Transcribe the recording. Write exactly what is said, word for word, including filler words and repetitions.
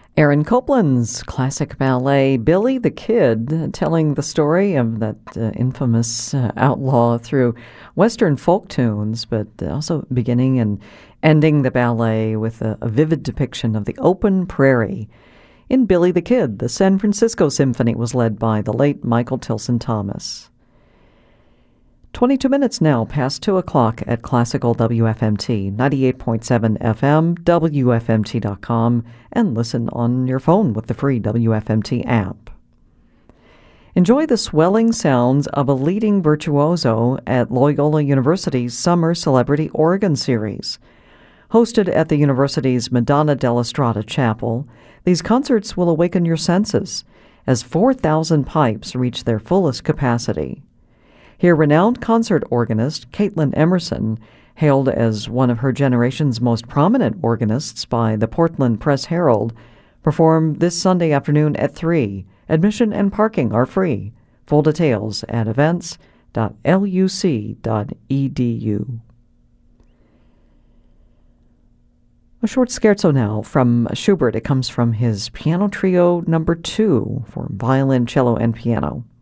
Aaron Copland's classic ballet, Billy the Kid, telling the story of that uh, infamous uh, outlaw through Western folk tunes, but also beginning and ending the ballet with a, a vivid depiction of the open prairie. In Billy the Kid, the San Francisco Symphony was led by the late Michael Tilson Thomas. twenty-two minutes now past two o'clock at Classical W F M T, ninety-eight point seven F M, W F M T dot com, and listen on your phone with the free W F M T app. Enjoy the swelling sounds of a leading virtuoso at Loyola University's Summer Celebrity Organ Series. Hosted at the university's Madonna della Strada Chapel, these concerts will awaken your senses as four thousand pipes reach their fullest capacity. Hear renowned concert organist Caitlin Emerson, hailed as one of her generation's most prominent organists by the Portland Press-Herald, perform this Sunday afternoon at three. Admission and parking are free. Full details at events dot L U C dot E D U. A short scherzo now from Schubert. It comes from his Piano Trio number two for violin, cello, and piano.